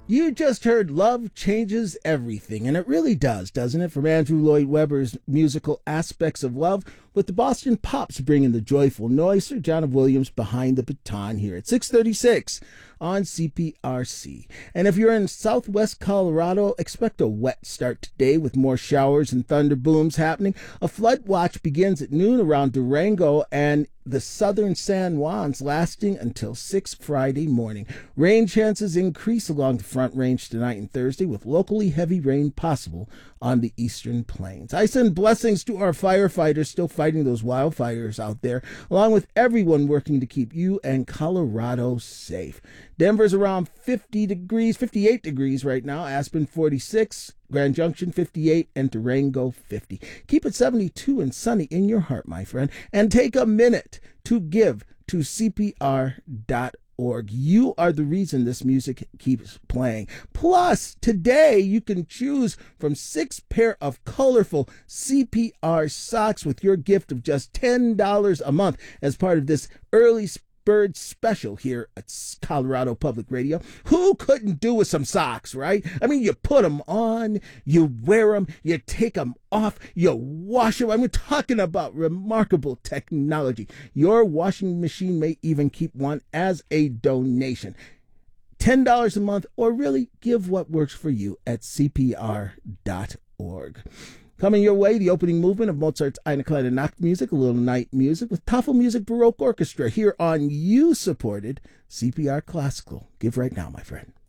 You just heard Love Changes Everything, and it really does, doesn't it? From Andrew Lloyd Webber's musical Aspects of Love, with the Boston Pops bringing the joyful noise. Sir John of Williams behind the baton here at 6:36 on CPRC. And if you're in southwest Colorado, expect a wet start today with more showers and thunder booms happening. A flood watch begins at noon around Durango and the southern San Juans, lasting until 6 Friday morning. Rain chances increase along the Front Range tonight and Thursday, with locally heavy rain possible on the eastern plains. I send blessings to our firefighters still fighting those wildfires out there, along with everyone working to keep you and Colorado safe. Denver's around 58 degrees right now. Aspen 46, Grand Junction 58, and Durango 50. Keep it 72 and sunny in your heart, my friend, and take a minute to give to CPR.org. You are the reason this music keeps playing. Plus, today you can choose from 6 pair of colorful CPR socks with your gift of just $10 a month as part of this early bird special here at Colorado Public Radio. Who couldn't do with some socks, right? I mean, you put them on, you wear them, you take them off, you wash them. I'm talking about remarkable technology. Your washing machine may even keep one as a donation. $10 a month, or really give what works for you at CPR.org. Coming your way, the opening movement of Mozart's Eine kleine Nacht music, a little night music with Tafelmusik Baroque Orchestra here on you-supported CPR Classical. Give right now, my friend.